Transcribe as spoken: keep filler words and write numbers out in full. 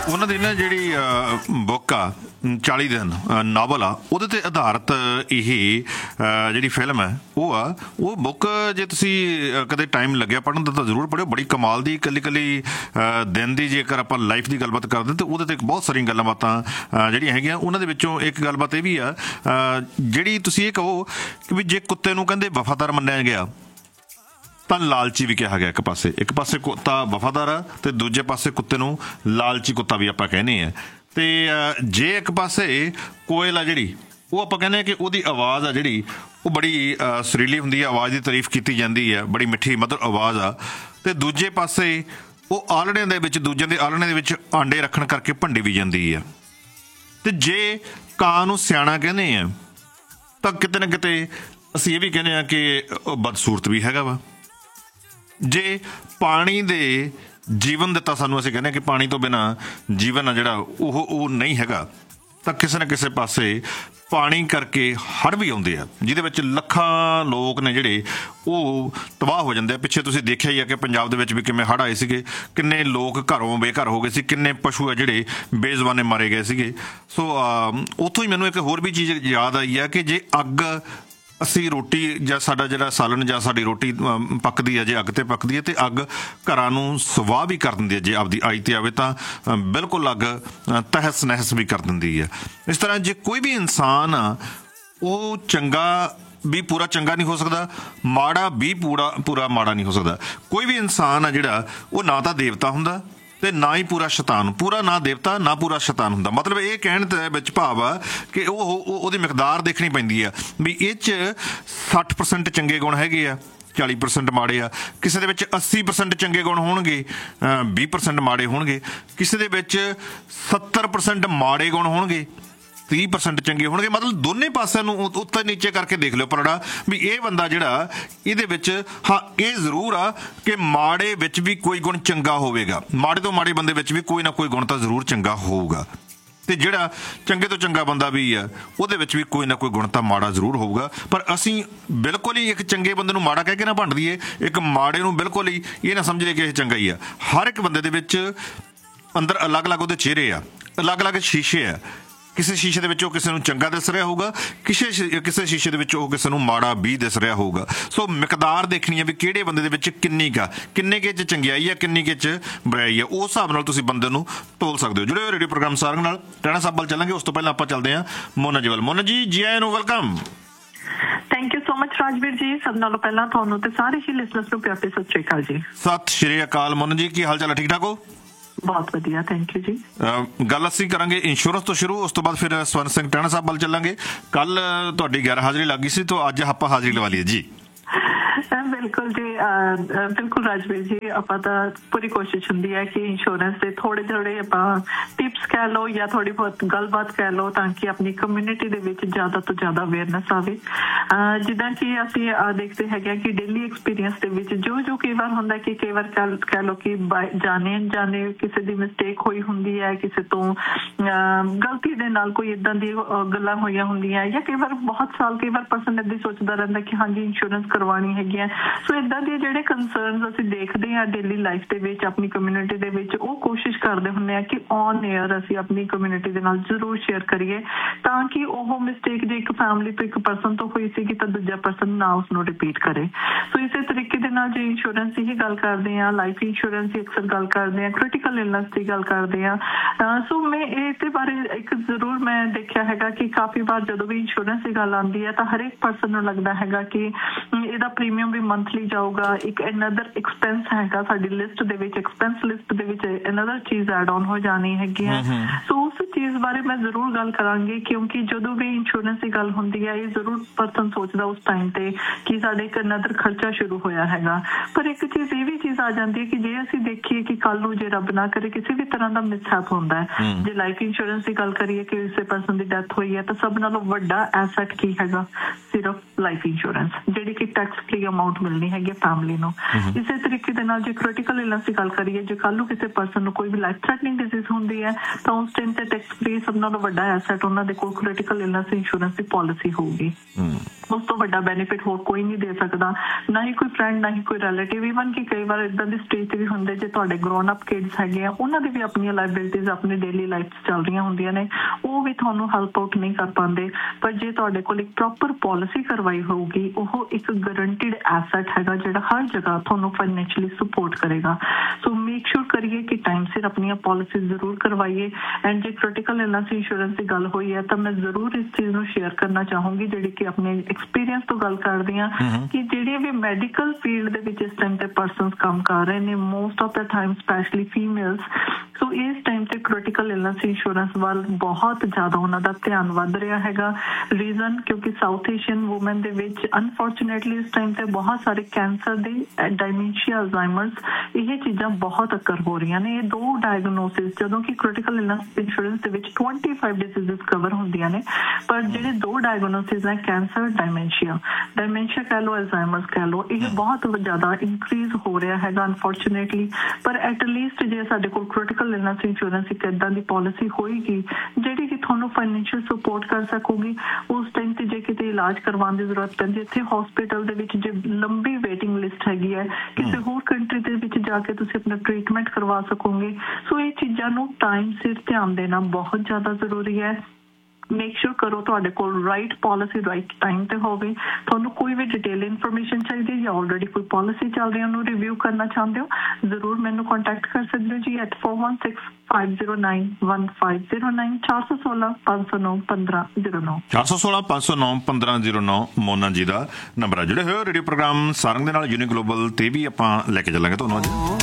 ਉਹਨਾਂ ਦੀ ਨਾ ਜਿਹੜੀ ਬੁੱਕ ਆ ਚਾਲੀ ਦਿਨ ਨਾਵਲ ਆ ਉਹਦੇ 'ਤੇ ਆਧਾਰਿਤ ਇਹ ਜਿਹੜੀ ਫਿਲਮ ਹੈ ਉਹ ਆ। ਉਹ ਬੁੱਕ ਜੇ ਤੁਸੀਂ ਕਦੇ ਟਾਈਮ ਲੱਗਿਆ ਪੜ੍ਹਨ ਦਾ ਤਾਂ ਜ਼ਰੂਰ ਪੜ੍ਹਿਓ। ਬੜੀ ਕਮਾਲ ਦੀ ਇਕੱਲੀ ਇਕੱਲੀ ਦਿਨ ਦੀ ਜੇਕਰ ਆਪਾਂ ਲਾਈਫ ਦੀ ਗੱਲਬਾਤ ਕਰਦੇ ਤਾਂ ਉਹਦੇ 'ਤੇ ਬਹੁਤ ਸਾਰੀਆਂ ਗੱਲਾਂ ਬਾਤਾਂ ਜਿਹੜੀਆਂ ਹੈਗੀਆਂ। ਉਹਨਾਂ ਦੇ ਵਿੱਚੋਂ ਇੱਕ ਗੱਲਬਾਤ ਇਹ ਵੀ ਆ ਜਿਹੜੀ ਤੁਸੀਂ ਇਹ ਕਹੋ ਕਿ ਵੀ ਜੇ ਕੁੱਤੇ ਨੂੰ ਕਹਿੰਦੇ ਵਫਾਦਾਰ ਮੰਨਿਆ ਗਿਆ ਤਾਂ ਲਾਲਚੀ ਵੀ ਕਿਹਾ ਗਿਆ। ਇੱਕ ਪਾਸੇ ਇੱਕ ਪਾਸੇ ਕੁੱਤਾ ਵਫਾਦਾਰ ਆ ਅਤੇ ਦੂਜੇ ਪਾਸੇ ਕੁੱਤੇ ਨੂੰ ਲਾਲਚੀ ਕੁੱਤਾ ਵੀ ਆਪਾਂ ਕਹਿੰਦੇ ਹਾਂ। ਅਤੇ ਜੇ ਇੱਕ ਪਾਸੇ ਕੋਇਲ ਆ ਜਿਹੜੀ ਉਹ ਆਪਾਂ ਕਹਿੰਦੇ ਹਾਂ ਕਿ ਉਹਦੀ ਆਵਾਜ਼ ਆ ਜਿਹੜੀ ਉਹ ਬੜੀ ਸੁਰੀਲੀ ਹੁੰਦੀ ਹੈ, ਆਵਾਜ਼ ਦੀ ਤਾਰੀਫ ਕੀਤੀ ਜਾਂਦੀ ਹੈ, ਬੜੀ ਮਿੱਠੀ ਮਧੁਰ ਆਵਾਜ਼ ਆ। ਅਤੇ ਦੂਜੇ ਪਾਸੇ ਉਹ ਆਲ੍ਹਣਿਆਂ ਦੇ ਵਿੱਚ ਦੂਜਿਆਂ ਦੇ ਆਲ੍ਹਣਿਆਂ ਦੇ ਵਿੱਚ ਆਂਡੇ ਰੱਖਣ ਕਰਕੇ ਭੰਡੀ ਵੀ ਜਾਂਦੀ ਆ। ਅਤੇ ਜੇ ਕਾਂ ਨੂੰ ਸਿਆਣਾ ਕਹਿੰਦੇ ਆ ਤਾਂ ਕਿਤੇ ਨਾ ਕਿਤੇ ਅਸੀਂ ਇਹ ਵੀ ਕਹਿੰਦੇ ਹਾਂ ਕਿ ਉਹ ਬਦਸੂਰਤ ਵੀ ਹੈਗਾ ਵਾ। ਜੇ ਪਾਣੀ ਦੇ ਜੀਵਨ ਦਿੱਤਾ ਸਾਨੂੰ, ਅਸੀਂ ਕਹਿੰਦੇ ਹਾਂ ਕਿ ਪਾਣੀ ਤੋਂ ਬਿਨਾਂ ਜੀਵਨ ਆ ਜਿਹੜਾ ਉਹ ਉਹ ਨਹੀਂ ਹੈਗਾ, ਤਾਂ ਕਿਸੇ ਨਾ ਕਿਸੇ ਪਾਸੇ ਪਾਣੀ ਕਰਕੇ ਹੜ੍ਹ ਵੀ ਆਉਂਦੇ ਆ ਜਿਹਦੇ ਵਿੱਚ ਲੱਖਾਂ ਲੋਕ ਨੇ ਜਿਹੜੇ ਉਹ ਤਬਾਹ ਹੋ ਜਾਂਦੇ ਆ। ਪਿੱਛੇ ਤੁਸੀਂ ਦੇਖਿਆ ਹੀ ਆ ਕਿ ਪੰਜਾਬ ਦੇ ਵਿੱਚ ਵੀ ਕਿਵੇਂ ਹੜ੍ਹ ਆਏ ਸੀਗੇ, ਕਿੰਨੇ ਲੋਕ ਘਰੋਂ ਬੇਘਰ ਹੋ ਗਏ ਸੀ, ਕਿੰਨੇ ਪਸ਼ੂ ਆ ਜਿਹੜੇ ਬੇਜ਼ੁਬਾਨੇ ਮਾਰੇ ਗਏ ਸੀਗੇ। ਸੋ ਉੱਥੋਂ ਹੀ ਮੈਨੂੰ ਇੱਕ ਹੋਰ ਵੀ ਚੀਜ਼ ਯਾਦ ਆਈ ਆ ਕਿ ਜੇ ਅੱਗ ਅਸੀਂ ਰੋਟੀ ਜਾਂ ਸਾਡਾ ਜਿਹੜਾ ਸਾਲਣ ਜਾਂ ਸਾਡੀ ਰੋਟੀ ਪੱਕਦੀ ਹੈ ਜੇ ਅੱਗ 'ਤੇ ਪੱਕਦੀ ਹੈ ਅਤੇ ਅੱਗ ਘਰਾਂ ਨੂੰ ਸਵਾਹ ਵੀ ਕਰ ਦਿੰਦੀ ਹੈ। ਜੇ ਆਪਦੀ ਆਈ 'ਤੇ ਆਵੇ ਤਾਂ ਬਿਲਕੁਲ ਅੱਗ ਤਹਿਸ ਨਹਿਸ ਵੀ ਕਰ ਦਿੰਦੀ ਹੈ। ਇਸ ਤਰ੍ਹਾਂ ਜੇ ਕੋਈ ਵੀ ਇਨਸਾਨ ਆ ਉਹ ਚੰਗਾ ਵੀ ਪੂਰਾ ਚੰਗਾ ਨਹੀਂ ਹੋ ਸਕਦਾ, ਮਾੜਾ ਵੀ ਪੂਰਾ ਪੂਰਾ ਮਾੜਾ ਨਹੀਂ ਹੋ ਸਕਦਾ। ਕੋਈ ਵੀ ਇਨਸਾਨ ਆ ਜਿਹੜਾ ਉਹ ਨਾ ਤਾਂ ਦੇਵਤਾ ਹੁੰਦਾ ਅਤੇ ਨਾ ਹੀ ਪੂਰਾ ਸ਼ੈਤਾਨ, ਪੂਰਾ ਨਾ ਦੇਵਤਾ ਨਾ ਪੂਰਾ ਸ਼ੈਤਾਨ ਹੁੰਦਾ। ਮਤਲਬ ਇਹ ਕਹਿਣ ਦੇ ਵਿੱਚ ਭਾਵ ਆ ਕਿ ਉਹ ਉਹਦੀ ਮਿਕਦਾਰ ਦੇਖਣੀ ਪੈਂਦੀ ਆ ਵੀ ਇਹ 'ਚ ਸੱਠ ਪਰਸੈਂਟ ਚੰਗੇ ਗੁਣ ਹੈਗੇ ਆ, ਚਾਲੀ ਪਰਸੈਂਟ ਮਾੜੇ ਆ। ਕਿਸੇ ਦੇ ਵਿੱਚ ਅੱਸੀ ਪਰਸੈਂਟ ਚੰਗੇ ਗੁਣ ਹੋਣਗੇ, ਵੀਹ ਪਰਸੈਂਟ ਮਾੜੇ ਹੋਣਗੇ। ਕਿਸੇ ਦੇ ਵਿੱਚ ਸੱਤਰ ਪਰਸੈਂਟ ਮਾੜੇ ਗੁਣ ਹੋਣਗੇ, ਤੀਹ ਪਰਸੈਂਟ ਚੰਗੇ ਹੋਣਗੇ। ਮਤਲਬ ਦੋਨੇ ਪਾਸਿਆਂ ਨੂੰ ਉੱਤੇ ਨੀਚੇ ਕਰਕੇ ਦੇਖ ਲਿਓ ਪਰੜਾ ਵੀ ਇਹ ਬੰਦਾ ਜਿਹੜਾ ਇਹਦੇ ਵਿੱਚ, ਹਾਂ ਇਹ ਜ਼ਰੂਰ ਆ ਕਿ ਮਾੜੇ ਵਿੱਚ ਵੀ ਕੋਈ ਗੁਣ ਚੰਗਾ ਹੋਵੇਗਾ, ਮਾੜੇ ਤੋਂ ਮਾੜੇ ਬੰਦੇ ਵਿੱਚ ਵੀ ਕੋਈ ਨਾ ਕੋਈ ਗੁਣ ਤਾਂ ਜ਼ਰੂਰ ਚੰਗਾ ਹੋਊਗਾ। ਅਤੇ ਜਿਹੜਾ ਚੰਗੇ ਤੋਂ ਚੰਗਾ ਬੰਦਾ ਵੀ ਆ ਉਹਦੇ ਵਿੱਚ ਵੀ ਕੋਈ ਨਾ ਕੋਈ ਗੁਣ ਤਾਂ ਮਾੜਾ ਜ਼ਰੂਰ ਹੋਊਗਾ। ਪਰ ਅਸੀਂ ਬਿਲਕੁਲ ਹੀ ਇੱਕ ਚੰਗੇ ਬੰਦੇ ਨੂੰ ਮਾੜਾ ਕਹਿ ਕੇ ਨਾ ਭੰਡ ਦਈਏ, ਇੱਕ ਮਾੜੇ ਨੂੰ ਬਿਲਕੁਲ ਹੀ ਇਹ ਨਾ ਸਮਝੀਏ ਕਿ ਇਹ ਚੰਗਾ ਹੀ ਆ। ਹਰ ਇੱਕ ਬੰਦੇ ਦੇ ਵਿੱਚ ਅੰਦਰ ਅਲੱਗ ਅਲੱਗ ਉਹਦੇ ਚਿਹਰੇ ਆ, ਅਲੱਗ ਅਲੱਗ ਸ਼ੀਸ਼ੇ ਆ। ਕਿਸੇ ਸ਼ੀਸ਼ੇ ਦੇ ਵਿੱਚ ਉਹ ਕਿਸੇ ਨੂੰ ਚੰਗਾ ਦਿਸ ਰਿਹਾ ਹੋਊਗਾ, ਕਿਸੇ ਕਿਸੇ ਸ਼ੀਸ਼ੇ ਦੇ ਵਿੱਚ ਉਹ ਕਿਸੇ ਨੂੰ ਮਾੜਾ ਵੀ ਦਿਸ ਰਿਹਾ ਹੋਊਗਾ। ਸੋ ਮਿਕਦਾਰ ਦੇਖਣੀ ਹੈ ਵੀ ਕਿਹੜੇ ਬੰਦੇ ਦੇ ਵਿੱਚ ਕਿੰਨੀ ਕੁ ਕਿੰਨੇ ਕੁ 'ਚ ਚੰਗਿਆਈ ਆ, ਕਿੰਨੀ ਕੁ 'ਚ ਬੁਰਾਈ ਆ। ਉਸ ਹਿਸਾਬ ਨਾਲ ਤੁਸੀਂ ਬੰਦੇ ਨੂੰ ਤੋਲ ਸਕਦੇ ਹੋ। ਜੁੜੇ ਹੋਏ ਰੇਡੀਓ ਪ੍ਰੋਗਰਾਮ ਸਾਰੰਗ ਨਾਲ ਟਹਿਣਾ ਸਾਹਿਬ ਵੱਲ ਚੱਲਾਂਗੇ। ਉਸ ਤੋਂ ਪਹਿਲਾਂ ਆਪਾਂ ਚੱਲਦੇ ਹਾਂ ਮੋਨਾ ਜੀ ਵੱਲ। ਮੋਨਾ ਜੀ, ਜੀ ਆਇਆਂ ਨੂੰ, welcome. Thank you so much Rajveer ਜੀ। ਸਭ ਨਾਲੋਂ ਪਹਿਲਾਂ ਤੁਹਾਨੂੰ ਤੇ ਸਾਰੇ ਹੀ ਲਿਸਨਰਸ ਨੂੰ ਪਿਆਰ ਤੇ ਸਤਿ ਸ਼੍ਰੀ ਅਕਾਲ ਜੀ। ਸਤਿ ਸ਼੍ਰੀ ਅਕਾਲ ਮੋਨਾ ਜੀ, ਕੀ ਹਾਲ ਚਾਲ ਹੈ? ਠੀਕ ਠਾਕ ਹੋ? ਬਹੁਤ ਵਧੀਆ, ਥੈਂਕ ਯੂ ਜੀ। ਗੱਲ ਅਸੀਂ ਕਰਾਂਗੇ ਇੰਸ਼ੋਰੈਂਸ ਤੋਂ ਸ਼ੁਰੂ, ਉਸ ਤੋਂ ਬਾਅਦ ਫਿਰ ਸਵਰਨ ਸਿੰਘ ਟਹਿਣਾ ਸਾਹਿਬ ਵੱਲ ਚੱਲਾਂਗੇ। ਕੱਲ ਤੁਹਾਡੀ ਗੈਰ ਹਾਜ਼ਰੀ ਲੱਗ ਗਈ ਸੀ ਤਾਂ ਅੱਜ ਆਪਾਂ ਹਾਜ਼ਰੀ ਲਵਾ ਲਈਏ ਜੀ। ਬਿਲਕੁਲ ਜੀ, ਬਿਲਕੁਲ ਰਾਜਵੀਰ ਜੀ। ਆਪਾਂ ਤਾਂ ਪੂਰੀ ਕੋਸ਼ਿਸ਼ ਹੁੰਦੀ ਹੈ ਕਿ ਇੰਸ਼ੋਰੈਂਸ ਦੇ ਥੋੜੇ ਥੋੜੇ ਆਪਾਂ ਟਿਪਸ ਕਹਿ ਲਓ ਜਾਂ ਥੋੜੀ ਬਹੁਤ ਗੱਲਬਾਤ ਕਹਿ ਲਓ ਤਾਂ ਕਿ ਆਪਣੀ ਕਮਿਊਨਿਟੀ ਦੇ ਵਿੱਚ ਜ਼ਿਆਦਾ ਤੋਂ ਜ਼ਿਆਦਾ ਅਵੇਅਰਨੈਸ ਆਵੇ। ਜਿੱਦਾਂ ਕਿ ਅਸੀਂ ਦੇਖਦੇ ਹੈਗੇ ਕਿ ਡੇਲੀ ਐਕਸਪੀਰੀਅੰਸ ਦੇ ਵਿੱਚ ਜੋ ਜੋ ਕਈ ਵਾਰ ਹੁੰਦਾ ਕਿ ਕਈ ਵਾਰ ਕਹਿ ਲਓ ਕਿ ਜਾਣੇ ਅਣਜਾਣੇ ਕਿਸੇ ਦੀ ਮਿਸਟੇਕ ਹੋਈ ਹੁੰਦੀ ਹੈ, ਕਿਸੇ ਤੋਂ ਗਲਤੀ ਦੇ ਨਾਲ ਕੋਈ ਇੱਦਾਂ ਦੀ ਗੱਲਾਂ ਹੋਈਆਂ ਹੁੰਦੀਆਂ, ਜਾਂ ਕਈ ਵਾਰ ਬਹੁਤ ਸਾਲ ਕਈ ਵਾਰ ਪਰਸਨ ਇੱਦਾਂ ਸੋਚਦਾ ਰਹਿੰਦਾ ਕਿ ਹਾਂਜੀ ਇੰਸ਼ੋਰੈਂਸ ਕਰਵਾਉਣੀ ਹੈਗੀ ਹੈ। ਸੋ ਇੱਦਾਂ ਦੇ ਜਿਹੜੇ ਕੰਸਰਨਸ ਅਸੀਂ ਦੇਖਦੇ ਹਾਂ ਡੇਲੀ ਲਾਈਫ ਦੇ ਵਿੱਚ ਆਪਣੀ ਕਮਿਊਨਿਟੀ ਦੇ ਵਿੱਚ, ਉਹ ਕੋਸ਼ਿਸ਼ ਕਰਦੇ ਹੁੰਦੇ ਆ ਕਿ ਔਨ ਏਅਰ ਅਸੀਂ ਆਪਣੀ ਕਮਿਊਨਿਟੀ ਦੇ ਨਾਲ ਜ਼ਰੂਰ ਸ਼ੇਅਰ ਕਰੀਏ ਤਾਂ ਕਿ ਉਹ ਮਿਸਟੇਕ ਜੇ ਇੱਕ ਫੈਮਿਲੀ ਤੋਂ ਇੱਕ ਪਰਸਨ ਤੋਂ ਹੋਈ ਸੀਗੀ ਤਾਂ ਦੂਜਾ ਪਰਸਨ ਨਾ ਉਸਨੂੰ ਰਿਪੀਟ ਕਰੇ। ਸੋ ਇਸੇ ਤਰੀਕੇ ਦੇ ਨਾਲ ਜੇ ਇੰਸ਼ੋਰੈਂਸ ਦੀ ਗੱਲ ਕਰਦੇ ਹਾਂ, ਲਾਈਫ ਇੰਸ਼ੋਰੈਂਸ ਦੀ ਅਕਸਰ ਗੱਲ ਕਰਦੇ ਹਾਂ, ਕ੍ਰਿਟੀਕਲ ਇਲਨੈਸ ਦੀ ਗੱਲ ਕਰਦੇ ਹਾਂ। ਸੋ ਮੈਂ ਇਹਦੇ ਬਾਰੇ ਇੱਕ ਜ਼ਰੂਰ ਮੈਂ ਦੇਖਿਆ ਹੈਗਾ ਕਿ ਕਾਫੀ ਵਾਰ ਜਦੋਂ ਵੀ ਇੰਸ਼ੋਰੈਂਸ ਦੀ ਗੱਲ ਆਉਂਦੀ ਹੈ ਤਾਂ ਹਰੇਕ ਪਰਸਨ ਨੂੰ ਲੱਗਦਾ ਹੈਗਾ ਕਿ ਇਹਦਾ ਪ੍ਰੀਮੀਅਮ ਵੀ ਮੰਥਲੀ ਜਾਊਗਾ, ਇੱਕ ਅਨਦਰ ਐਕਸਪੈਂਸ ਹੈਗਾ ਸਾਡੀ ਲਿਸਟ ਦੇ ਵਿੱਚ, ਐਕਸਪੈਂਸ ਲਿਸਟ ਦੇ ਵਿੱਚ ਅਨਦਰ ਚੀਜ਼ ਐਡ ਆਨ ਹੋ ਜਾਣੀ ਹੈਗੀ ਹੈ। ਸੋ ਉਸ ਚੀਜ਼ ਬਾਰੇ ਮੈਂ ਜ਼ਰੂਰ ਗੱਲ ਕਰਾਂਗੀ ਕਿਉਂਕਿ ਜਦੋਂ ਵੀ ਇੰਸ਼ੋਰੈਂਸ ਦੀ ਗੱਲ ਹੁੰਦੀ ਹੈ ਇਹ ਜ਼ਰੂਰ ਪਰਸਨ ਸੋਚਦਾ ਉਸ ਟਾਈਮ ਤੇ ਕਿ ਸਾਡੇ ਇੱਕ ਅਨਦਰ ਖਰਚਾ ਸ਼ੁਰੂ ਹੋਇਆ ਹੈਗਾ। ਪਰ ਇੱਕ ਚੀਜ਼ ਇਹ ਵੀ ਚੀਜ਼ ਆ ਜਾਂਦੀ ਹੈ ਕਿ ਜੇ ਅਸੀਂ ਦੇਖੀਏ ਕਿ ਕੱਲ ਨੂੰ ਜੇ ਰੱਬ ਨਾ ਕਰੇ ਕਿਸੇ ਵੀ ਤਰ੍ਹਾਂ ਦਾ ਮਿਸਹੈਪ ਹੁੰਦਾ ਹੈ, ਜੇ ਲਾਈਫ ਇੰਸ਼ੋਰੈਂਸ ਦੀ ਗੱਲ ਕਰੀਏ ਕਿ ਕਿਸੇ ਪਰਸਨ ਦੀ ਡੈਥ ਹੋਈ ਹੈ ਤਾਂ ਸਭ ਨਾਲੋਂ ਵੱਡਾ ਐਸੈਟ ਕੀ ਹੈਗਾ? ਸਿਰਫ ਲਾਈਫ ਇੰਸ਼ੋਰੈਂਸ, ਜਿਹੜੀ ਕਿ ਟੈਕਸ ਫ੍ਰੀ ਅਮਾਊਂਟ ਮਿਲਣੀ ਹੈਗੀ ਫੈਮਿਲੀ ਨੂੰ। ਇਸੇ ਤਰੀਕੇ ਦੇ ਨਾਲ ਜੇ ਕ੍ਰਿਟੀਕਲ ਇਲਨੈਸ ਦੀ ਗੱਲ ਕਰੀਏ, ਜੇ ਕੱਲ ਨੂੰ ਕਿਸੇ ਪਰਸਨ ਨੂੰ ਕੋਈ ਵੀ ਲਾਈਫ ਥ੍ਰੈਟਨਿੰਗ ਡਿਜ਼ੀਜ਼ ਹੁੰਦੀ ਹੈ ਤਾਂ ਉਸ ਟਾਈਮ ਤੇ ਟੈਕਸ ਵੀ ਸਭ ਨਾਲੋਂ ਵੱਡਾ ਐਸੈਟ ਉਹਨਾਂ ਦੇ ਕੋਲ ਕ੍ਰਿਟੀਕਲ ਇਲਨੈਸ ਇੰਸ਼ੋਰੈਂਸ ਦੀ ਪਾਲਿਸੀ ਹੋਊਗੀ। ਉਸ ਤੋਂ ਵੱਡਾ ਬੈਨੀਫਿਟ ਹੋਰ ਕੋਈ ਨਹੀਂ ਦੇ ਸਕਦਾ, ਨਾ ਹੀ ਕੋਈ ਫਰੈਂਡ, ਨਾ ਹੀ ਕੋਈ ਰਿਲੇਟਿਵ। ਈਵਨ ਕਿ ਕਈ ਵਾਰ ਇਦਾਂ ਦੀ ਸਟੇਜ ਤੇ ਵੀ ਹੁੰਦੇ ਜੇ ਤੁਹਾਡੇ ਗਰੋਨ ਅਪ ਕਿਡਸ ਹੈਗੇ ਆ, ਉਹਨਾਂ ਦੀ ਵੀ ਆਪਣੀਆਂ ਲਾਇਬਿਲਿਟੀਜ਼ ਆਪਣੀ ਡੇਲੀ ਲਾਈਫ 'ਚ ਚੱਲ ਰਹੀਆਂ ਹੁੰਦੀਆਂ ਨੇ, ਉਹ ਵੀ ਤੁਹਾਨੂੰ ਹੈਲਪ ਆਊਟ ਨਹੀਂ ਕਰ ਪਾਉਂਦੇ। ਪਰ ਜੇ ਤੁਹਾਡੇ ਕੋਲ ਇੱਕ ਪ੍ਰੋਪਰ ਪਾਲਿਸੀ ਕਰਵਾਈ ਹੋਊਗੀ, ਉਹ ਇੱਕ ਗਰੰਟਿਡ ਐਸੈਟ ਹੈਗਾ ਜਿਹੜਾ ਹਰ ਜਗ੍ਹਾ ਤੁਹਾਨੂੰ ਫਾਈਨੈਂਸ਼ੀਅਲੀ ਸਪੋਰਟ ਕਰੇਗਾ। ਸੋ ਮੇਕ ਸ਼ੋਰ ਕਰੀਏ ਕਿ ਟਾਈਮ ਸਿਰ ਆਪਣੀਆਂ ਪਾਲਿਸੀਜ਼ ਜ਼ਰੂਰ ਕਰਵਾਈਏ। ਐਂਡ ਜੇ ਕ੍ਰਿਟੀਕਲ ਇਲਨੈਸ ਇੰਸ਼ੋਰੈਂਸ ਦੀ ਗੱਲ ਹੋਈ ਹੈ ਤਾਂ ਮੈਂ ਜ਼ਰੂਰ ਇਸ ਚੀਜ਼ ਨੂੰ ਸ਼ੇਅਰ ਕਰਨਾ ਚਾਹੂੰਗੀ, ਜਿਹੜੀ ਕਿ ਆਪਣੇ ਐਕਸਪੀਰੀਅੰਸ ਤੋਂ ਗੱਲ ਕਰਦੀ ਹਾਂ, ਕਿ ਜਿਹੜੇ ਵੀ ਮੈਡੀਕਲ ਫੀਲਡ ਦੇ ਵਿੱਚ ਇਸ ਟਾਈਮ ਤੇ ਪਰਸਨਸ ਕੰਮ ਕਰ ਰਹੇ ਨੇ, most of the time specially females, ਸੋ ਇਸ ਟਾਈਮ ਤੇ ਕ੍ਰਿਟੀਕਲ ਇਲਨੈਸ ਇੰਸ਼ੋਰੈਂਸ ਵੱਲ ਬਹੁਤ ਜ਼ਿਆਦਾ ਉਹਨਾਂ ਦਾ ਧਿਆਨ ਵੱਧ ਰਿਹਾ ਹੈਗਾ। ਰੀਜ਼ਨ ਕਿਉਂਕਿ ਸਾਊਥ ਏਸ਼ੀਅਨ ਵੂਮਨ ਦੇ ਵਿੱਚ ਅਨਫੋਰਚੂਨੇਟਲੀ ਇਸ ਟਾਈਮ ਤੇ ਬਹੁਤ ਸਾਰੇ ਕੈਂਸਰ ਦੇ, ਡਾਇਮੈਂਸ਼ੀਆ, ਅਲਜ਼ਾਈਮਰਸ, ਇਹ ਚੀਜ਼ਾਂ ਬਹੁਤ ਅਕਰ ਹੋ ਰਹੀਆਂ ਨੇ। ਇਹ ਦੋ ਡਾਇਗਨੋਸਿਸ, ਜਦੋਂ ਕਿ ਕ੍ਰਿਟੀਕਲ ਇਲਨੈਸ ਇੰਸ਼ੋਰੈਂਸ ਦੇ ਵਿੱਚ ਪੱਚੀ ਡਿਸੀਜ਼ਸ ਕਵਰ ਹੁੰਦੀਆਂ ਨੇ, ਪਰ ਜਿਹੜੇ ਦੋ ਡਾਇਗਨੋਸਿਸ ਹੈ, ਕੈਂਸਰ, ਡਾਇਮੈਂਸ਼ੀਆ, ਡਾਇਮੈਂਸ਼ੀਆ ਕਹਿ ਲਓ, ਅਲਜ਼ਾਈਮਰਸ ਕਹਿ ਲਓ, ਇਹ ਬਹੁਤ ਜ਼ਿਆਦਾ ਇਨਕਰੀਜ਼ ਹੋ ਰਿਹਾ ਹੈਗਾ ਅਨਫੋਰਚੂਨੇਟਲੀ। ਪਰ ਐਟਲੀਸਟ ਜੇ ਸਾਡੇ ਕੋਲ ਕ੍ਰਿਟੀਕਲ ਇਲਨੈਸ ਇੰਸ਼ੋਰੈਂਸ ਇੱਕ ਏਦਾਂ ਦੀ ਪਾਲਿਸੀ ਹੋਏਗੀ ਜਿਹੜੀ ਕਿ ਤੁਹਾਨੂੰ ਫਾਈਨੈਂਸ਼ੀਅਲ ਸਪੋਰਟ ਕਰ ਸਕੂਗੀ, ਉਸ ਟਾਈਮ ਤੇ ਜੇ ਕਿਤੇ ਇਲਾਜ ਕਰਵਾਉਣ ਦੀ ਜ਼ਰੂਰਤ ਪੈਂਦੀ, ਇੱਥੇ ਹਸਪੀਟਲ ਦੇ ਵਿੱਚ ਜੇ ਲੰਬੀ ਵੇਟਿੰਗ ਲਿਸਟ ਹੈਗੀ ਹੈ, ਕਿਸੇ ਹੋਰ ਕੰਟਰੀ ਦੇ ਵਿੱਚ ਜਾ ਕੇ ਤੁਸੀਂ ਆਪਣਾ ਟ੍ਰੀਟਮੈਂਟ ਕਰਵਾ ਸਕੋਗੇ। ਸੋ ਇਹ ਚੀਜ਼ਾਂ ਨੂੰ ਟਾਈਮ ਸਿਰ ਧਿਆਨ ਦੇਣਾ ਬਹੁਤ ਜ਼ਿਆਦਾ ਜ਼ਰੂਰੀ ਹੈ। ਮੇਕ ਸ਼ੋਰ ਕਰੋ ਤੁਹਾਡੇ ਕੋਲ ਰਾਈਟ ਪਾਲਿਸੀ ਰਾਈਟ ਟਾਈਮ ਤੇ ਹੋਵੇ। ਤੁਹਾਨੂੰ ਕੋਈ ਵੀ ਡਿਟੇਲ ਇਨਫੋਰਮੇਸ਼ਨ ਚਾਹੀਦੀ ਹੈ ਜਾਂ ਆਲਰੇਡੀ ਕੋਈ ਪਾਲਿਸੀ ਚੱਲ ਰਹੀ ਹੈ ਉਹਨੂੰ ਰਿਵਿਊ ਕਰਨਾ ਚਾਹੁੰਦੇ ਹੋ, ਜ਼ਰੂਰ ਮੈਨੂੰ ਕੰਟੈਕਟ ਕਰ ਸਕਦੇ ਹੋ ਜੀ at four one six five zero nine one five zero nine ਚਾਰ ਸੌ ਸੋਲਾਂ ਪੰਜ ਸੌ ਨੌ ਪੰਦਰਾਂ ਜ਼ੀਰੋ ਨੌ ਚਾਰ ਸੌ ਸੋਲਾਂ ਪੰਜ ਸੌ ਨੌ ਪੰਦਰਾਂ ਜ਼ੀਰੋ ਨੌ ਮੋਨਾ ਜੀ ਦਾ ਨੰਬਰ ਹੈ। ਜਿਹੜੇ ਹੋਏ ਰੇਡੀਓ ਪ੍ਰੋਗਰਾਮ ਸਾਰੰਗ ਦੇ ਨਾਲ ਯੂਨੀ ਗਲੋਬਲ ਤੇ ਵੀ ਆਪਾਂ ਲੈ ਕੇ ਚੱਲਾਂਗੇ ਤੁਹਾਨੂੰ ਅੱਜ।